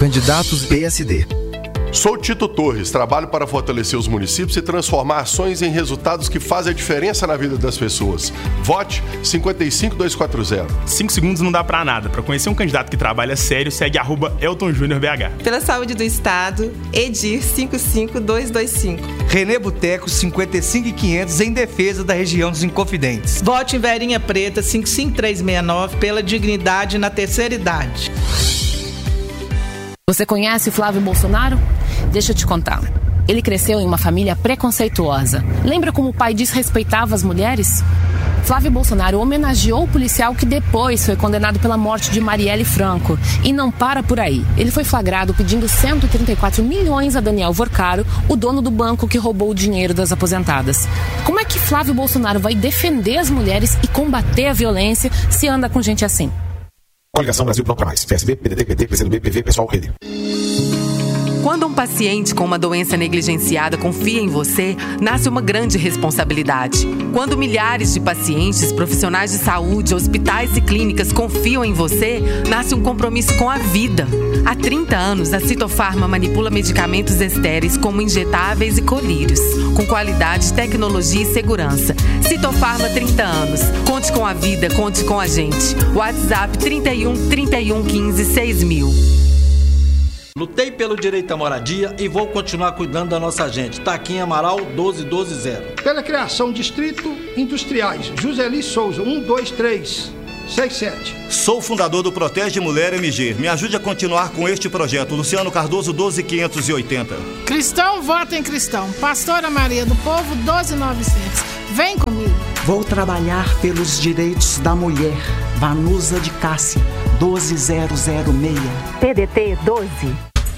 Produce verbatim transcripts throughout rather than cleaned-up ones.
Candidatos P S D. Sou Tito Torres, trabalho para fortalecer os municípios e transformar ações em resultados que fazem a diferença na vida das pessoas. Vote cinco cinco dois quatro zero. Cinco segundos não dá pra nada. Para conhecer um candidato que trabalha sério, segue arroba Elton Júnior B H. Pela saúde do Estado, Edir cinco cinco dois dois cinco. Renê Boteco cinquenta e cinco quinhentos em defesa da região dos Inconfidentes. Vote em Verinha Preta cinco cinco três seis nove pela dignidade na terceira idade. Você conhece Flávio Bolsonaro? Deixa eu te contar. Ele cresceu em uma família preconceituosa. Lembra como o pai desrespeitava as mulheres? Flávio Bolsonaro homenageou o policial que depois foi condenado pela morte de Marielle Franco. E não para por aí. Ele foi flagrado pedindo cento e trinta e quatro milhões a Daniel Vorcaro, o dono do banco que roubou o dinheiro das aposentadas. Como é que Flávio Bolsonaro vai defender as mulheres e combater a violência se anda com gente assim? Coligação Brasil Pronto Pra Mais. P S B, P D T, P T, P C do B, P V, Pessoal, Rede. Quando um paciente com uma doença negligenciada confia em você, nasce uma grande responsabilidade. Quando milhares de pacientes, profissionais de saúde, hospitais e clínicas confiam em você, nasce um compromisso com a vida. Há trinta anos, a Citofarma manipula medicamentos estéreis como injetáveis e colírios, com qualidade, tecnologia e segurança. Citofarma, trinta anos. Conte com a vida, conte com a gente. WhatsApp trinta e um, trinta e um, quinze, seis mil. Lutei pelo direito à moradia e vou continuar cuidando da nossa gente. Taquinha Amaral doze doze zero. Pela criação Distrito Industriais, Juseli Souza, um dois três seis sete. Sou fundador do Protege Mulher M G. Me ajude a continuar com este projeto. Luciano Cardoso, doze quinhentos e oitenta. Cristão, vota em Cristão. Pastora Maria do Povo, doze novecentos. Vem comigo. Vou trabalhar pelos direitos da mulher. Vanusa de Cássia, doze zero zero seis. P D T doze.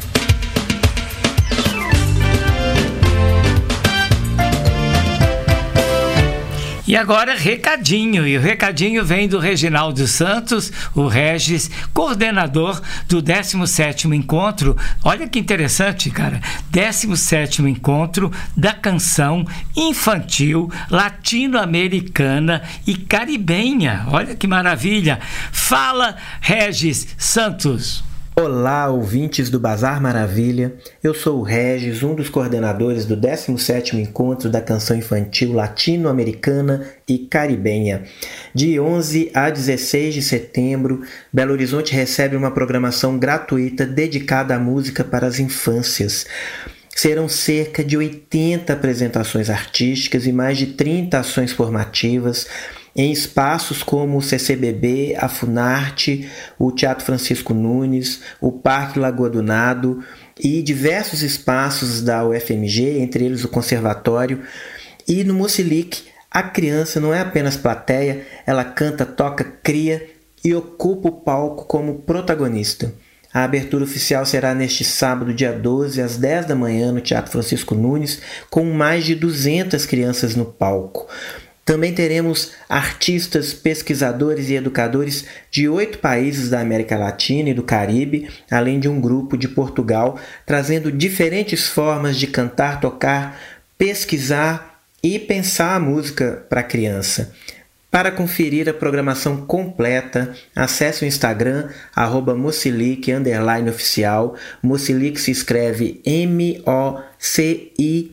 E agora, recadinho. E o recadinho vem do Reginaldo Santos, o Regis, coordenador do décimo sétimo Encontro. Olha que interessante, cara. décimo sétimo Encontro da Canção Infantil Latino-Americana e Caribenha. Olha que maravilha. Fala, Regis Santos. Olá, ouvintes do Bazar Maravilha. Eu sou o Regis, um dos coordenadores do décimo sétimo Encontro da Canção Infantil Latino-Americana e Caribenha. De onze a dezesseis de setembro, Belo Horizonte recebe uma programação gratuita dedicada à música para as infâncias. Serão cerca de oitenta apresentações artísticas e mais de trinta ações formativas em espaços como o C C B B, a Funarte, o Teatro Francisco Nunes, o Parque Lagoa do Nado e diversos espaços da U F M G, entre eles o Conservatório. E no Mocilic, a criança não é apenas plateia, ela canta, toca, cria e ocupa o palco como protagonista. A abertura oficial será neste sábado, dia doze, às dez da manhã, no Teatro Francisco Nunes, com mais de duzentas crianças no palco. Também teremos artistas, pesquisadores e educadores de oito países da América Latina e do Caribe, além de um grupo de Portugal, trazendo diferentes formas de cantar, tocar, pesquisar e pensar a música para a criança. Para conferir a programação completa, acesse o Instagram, arroba Mocilic, underline oficial. Mocilic se escreve M O C I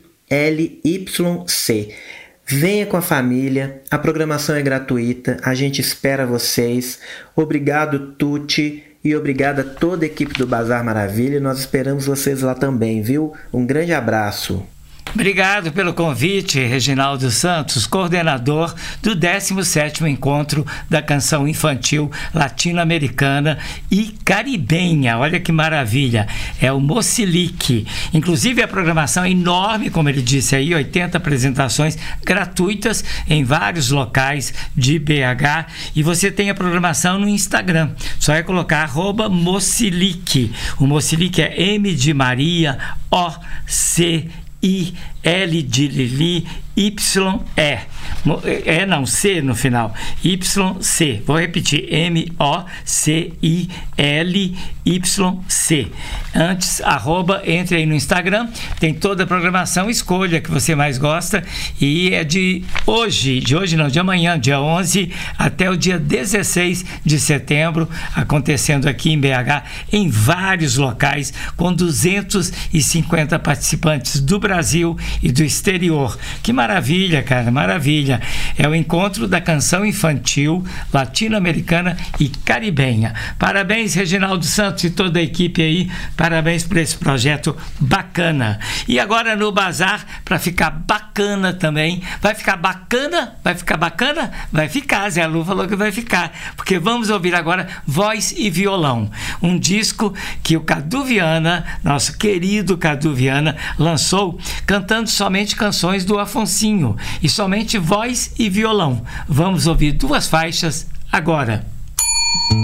L Y C. Venha com a família, a programação é gratuita, a gente espera vocês. Obrigado, Tuti, e obrigado a toda a equipe do Bazar Maravilha. Nós esperamos vocês lá também, viu? Um grande abraço. Obrigado pelo convite, Reginaldo Santos, coordenador do décimo sétimo Encontro da Canção Infantil Latino-Americana e Caribenha. Olha que maravilha, é o Mocilic. Inclusive a programação é enorme, como ele disse aí, oitenta apresentações gratuitas em vários locais de B H, e você tem a programação no Instagram, só é colocar arroba Mocilic. O Mocilic é M de Maria, O C I L de Lili, Y E. É, não, C no final. Y C. Vou repetir. M O C I L Y C. Antes, arroba, entre aí no Instagram. Tem toda a programação. Escolha que você mais gosta. E é de hoje, de hoje não, de amanhã, dia onze, até o dia dezesseis de setembro, acontecendo aqui em B H, em vários locais, com duzentos e cinquenta participantes do Brasil e do exterior. Que maravilha, cara, maravilha. É o encontro da canção infantil latino-americana e caribenha. Parabéns, Reginaldo Santos e toda a equipe aí. Parabéns por esse projeto bacana. E agora no Bazar, para ficar bacana também. Vai ficar bacana? Vai ficar bacana? Vai ficar, Zé Lu falou que vai ficar. Porque vamos ouvir agora Voz e Violão. Um disco que o Cadu Viana, nosso querido Cadu Viana, lançou cantando somente canções do Afonsinho e somente voz e violão. Vamos ouvir duas faixas agora.